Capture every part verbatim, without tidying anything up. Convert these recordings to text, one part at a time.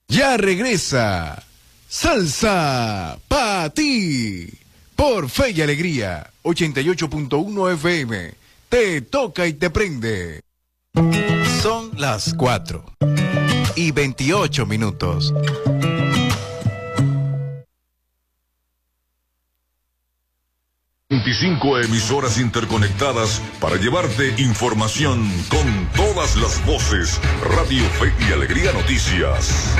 Ya regresa Salsa Pa' Ti por Fe y Alegría ochenta y ocho punto uno F M. Te toca y te prende. Son las cuatro y veintiocho minutos. veinticinco emisoras interconectadas para llevarte información con todas las voces. Radio Fe y Alegría Noticias.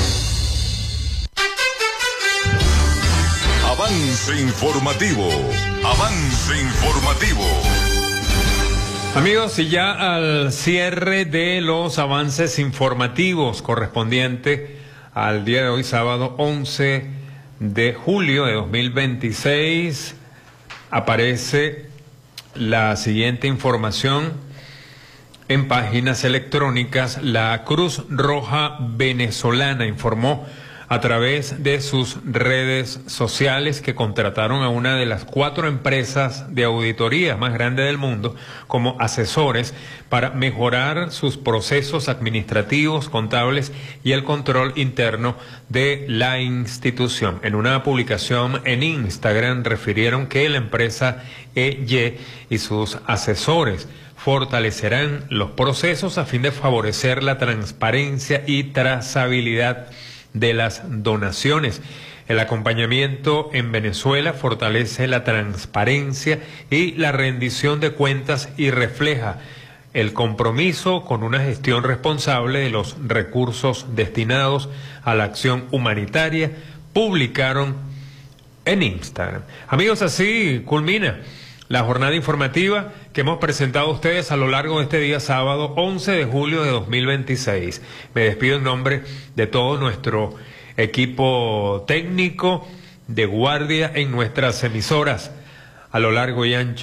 Avance informativo. Avance informativo. Amigos, y ya al cierre de los avances informativos correspondiente al día de hoy, sábado once de julio de dos mil veintiséis, aparece la siguiente información en páginas electrónicas. La Cruz Roja Venezolana informó a través de sus redes sociales que contrataron a una de las cuatro empresas de auditoría más grandes del mundo como asesores para mejorar sus procesos administrativos, contables y el control interno de la institución. En una publicación en Instagram refirieron que la empresa E Y y sus asesores fortalecerán los procesos a fin de favorecer la transparencia y trazabilidad de las donaciones. El acompañamiento en Venezuela fortalece la transparencia y la rendición de cuentas y refleja el compromiso con una gestión responsable de los recursos destinados a la acción humanitaria, publicaron en Instagram. Amigos, así culmina la jornada informativa que hemos presentado a ustedes a lo largo de este día sábado once de julio de dos mil veintiséis. Me despido en nombre de todo nuestro equipo técnico de guardia en nuestras emisoras a lo largo y ancho